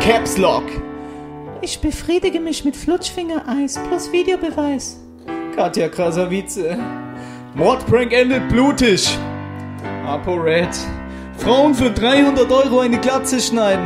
Caps Lock. Ich befriedige mich mit Flutschfinger-Eis plus Videobeweis. Katja Krasavice. Mordprank endet blutig. ApoRed. Frauen für 300 € eine Glatze schneiden.